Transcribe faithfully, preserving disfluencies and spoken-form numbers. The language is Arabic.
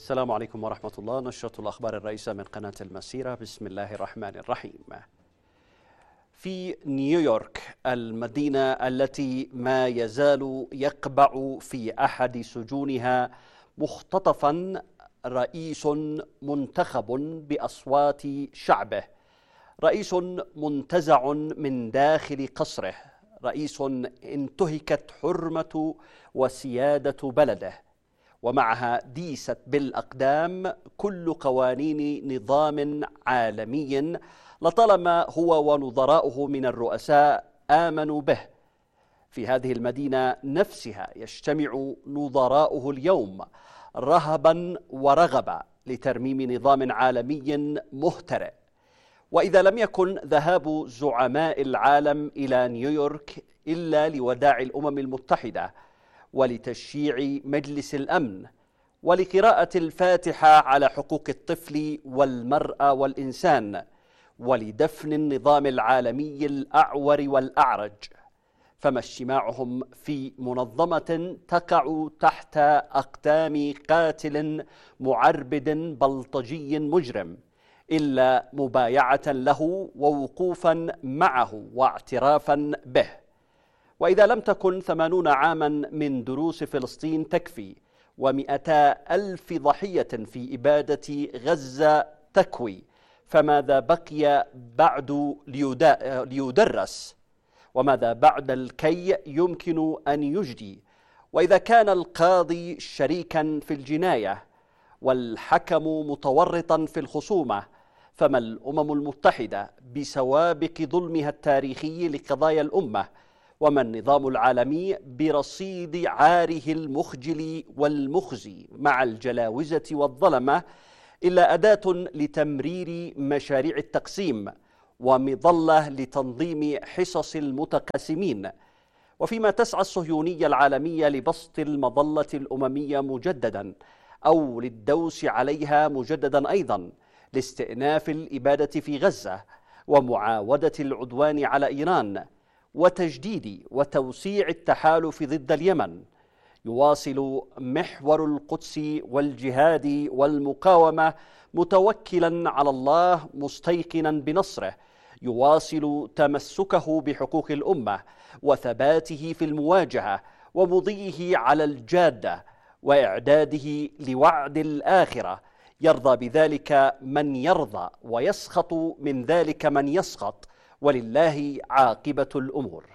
السلام عليكم ورحمة الله. نشرة الأخبار الرئيسة من قناة المسيرة. بسم الله الرحمن الرحيم. في نيويورك، المدينة التي ما يزال يقبع في أحد سجونها مختطفا رئيس منتخب بأصوات شعبه، رئيس منتزع من داخل قصره، رئيس انتهكت حرمة وسيادة بلده، ومعها ديست بالأقدام كل قوانين نظام عالمي لطالما هو ونظراؤه من الرؤساء آمنوا به. في هذه المدينة نفسها يجتمع نظراؤه اليوم رهبا ورغبا لترميم نظام عالمي مهترئ. وإذا لم يكن ذهاب زعماء العالم إلى نيويورك إلا لوداع الأمم المتحدة ولتشييع مجلس الأمن ولقراءة الفاتحة على حقوق الطفل والمرأة والإنسان ولدفن النظام العالمي الأعور والأعرج، فما اجتماعهم في منظمة تقع تحت أقدام قاتل معربد بلطجي مجرم إلا مبايعة له ووقوفا معه واعترافا به. وإذا لم تكن ثمانون عاما من دروس فلسطين تكفي، ومئتا ألف ضحية في إبادة غزة تكوي، فماذا بقي بعد ليدرس؟ وماذا بعد الكي يمكن أن يجدي؟ وإذا كان القاضي شريكا في الجناية والحكم متورطا في الخصومة، فما الأمم المتحدة بسوابق ظلمها التاريخي لقضايا الأمة؟ وما النظام العالمي برصيد عاره المخجل والمخزي مع الجلاوزة والظلمة إلا أداة لتمرير مشاريع التقسيم ومظلة لتنظيم حصص المتقاسمين؟ وفيما تسعى الصهيونية العالمية لبسط المظلة الأممية مجددا أو للدوس عليها مجددا أيضا، لاستئناف الإبادة في غزة ومعاودة العدوان على إيران وتجديد وتوسيع التحالف ضد اليمن، يواصل محور القدس والجهاد والمقاومة متوكلا على الله مستيقنا بنصره، يواصل تمسكه بحقوق الأمة وثباته في المواجهة ومضيه على الجادة وإعداده لوعد الآخرة. يرضى بذلك من يرضى ويسخط من ذلك من يسخط، ولله عاقبة الأمور.